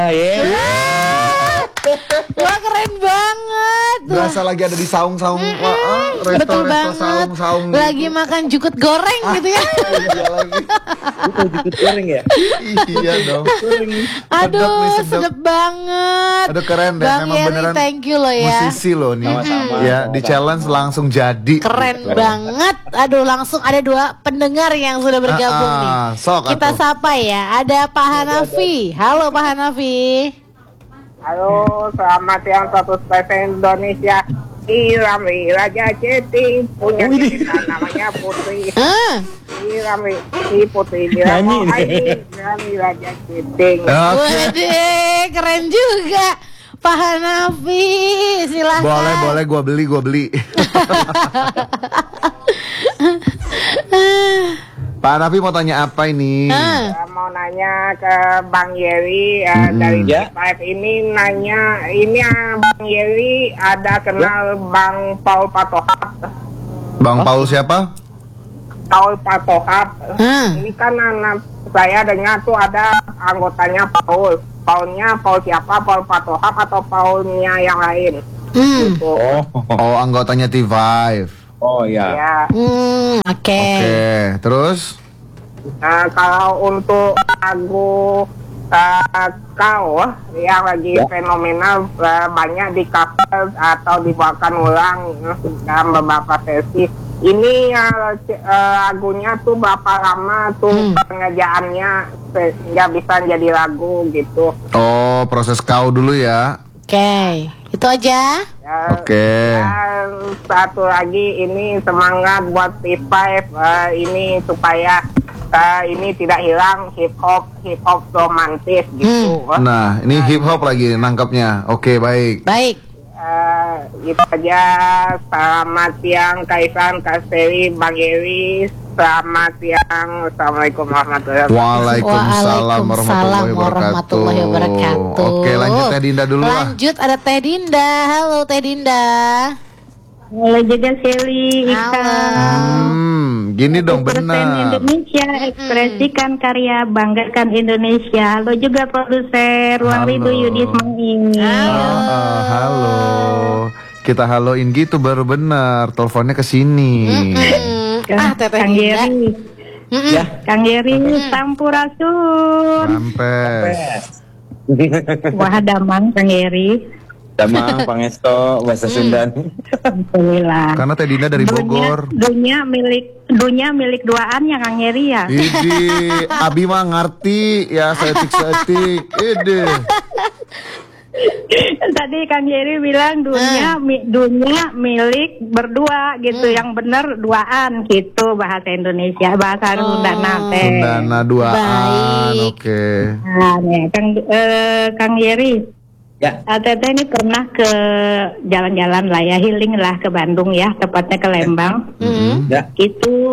Wah, keren banget. Berasa lagi ada di saung-saung. Betul banget. Saung-saung lagi gitu. makan jukut goreng gitu ya. Iya lagi. Itu jukut goreng ya? Iya dong. Aduh, sedap. sedap banget. Aduh keren deh, Bang memang Yeri, beneran thank you loh ya. musisi loh nih. Sama-sama. Ya, di challenge langsung jadi. Keren banget. Aduh, langsung ada 2 pendengar yang sudah bergabung nih. Sok Kita atuh. sapa ya. Ada Pak Hanafi. Halo Pak Hanafi. Halo, selamat siang 100% Indonesia. Irami Raja Ceting punya cerita namanya Putri. Irami si Putri Nyanyi Diramo nih. Irami Raja Ceting. Oke. Waduh, keren juga. Pak Hanafi, silahkan. Boleh, gua beli. Pak Hanafi mau tanya apa ini? Mau nanya ke Bang Yeri dari Ya. T5 ini nanya ini Bang Yeri ada kenal Bang Paul Patohap. Bang Paul siapa? Paul Patohap. Ini kan anak saya dengar tuh ada anggotanya Paul. Paulnya Paul siapa? Paul Patohap atau Paulnya yang lain? Gitu. Oh, anggotanya T5. Oh ya. Ya. Oke. Oke, terus? Nah, kalau untuk lagu kau yang lagi fenomenal banyak di cover atau dibawakan ulang dalam beberapa versi. Ini lagunya tuh berapa lama tuh pengerjaannya sehingga bisa jadi lagu gitu. Oh, proses kau dulu ya. Oke, itu aja. Oke. Dan satu lagi ini semangat buat P5 ini supaya ini tidak hilang hip hop romantis gitu. Nah, ini hip hop lagi nangkapnya. Oke, baik. Baik. Itu aja. Selamat siang Kaisan, Kasteri, Bang Yeri. Selamat siang. Assalamualaikum warahmatullahi wabarakatuh. Waalaikumsalam warahmatullahi wabarakatuh. Oke, lanjut Teh Dinda dulu lah. Lanjut ada Teh Dinda. Halo Teh Dinda. Halo juga Seli, Ika. Gini dong Persen benar. Indonesia, ekspresikan karya, banggakan Indonesia. Halo juga produser Ruang Halo. Ridho Yudi Ismail. Halo. Kita haloin gitu baru benar. Teleponnya ke sini. Teteh Kang Dinda. Yeri, Ya. Kang Yeri, Sampurasun. Sampes. Wah damang Kang Yeri. Sama Pangesto bahasa Sundan. Alhamdulillah. Karena Teh Dinda dari Bogor. Dunia milik duaan ya Kang Yeri ya. Idi, Abi mah ngerti ya seetik. Ide. Tadi Kang Yeri bilang dunia milik berdua gitu, yang benar duaan gitu bahasa Indonesia, bahasa Sundana teh. Sundana duaan. Baik. Oke. Nah, nih, Kang Yeri. Ya. Teteh ini pernah ke jalan-jalan lah ya, healing lah ke Bandung ya, tepatnya ke Lembang. Ya. Itu